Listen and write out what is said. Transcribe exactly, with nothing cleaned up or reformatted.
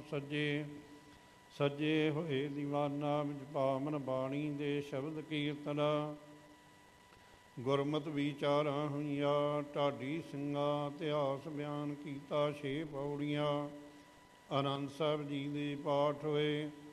ਸੱਜੇ। ਸੱਜੇ ਹੋਏ ਦੀਵਾਨਾ ਵਿੱਚ ਪਾਵਨ ਬਾਣੀ ਦੇ ਸ਼ਬਦ ਕੀਰਤਨਾ। ਗੁਰਮਤਿ ਵਿਚਾਰਾਂ ਹੋਈਆਂ ਢਾਡੀ ਸਿੰਘਾਂ, ਇਤਿਹਾਸ ਬਿਆਨ ਕੀਤਾ ਛੇ ਪੌੜੀਆਂ। ਆਨੰਦ ਸਾਹਿਬ ਜੀ ਦੇ ਪਾਠ ਹੋਏ।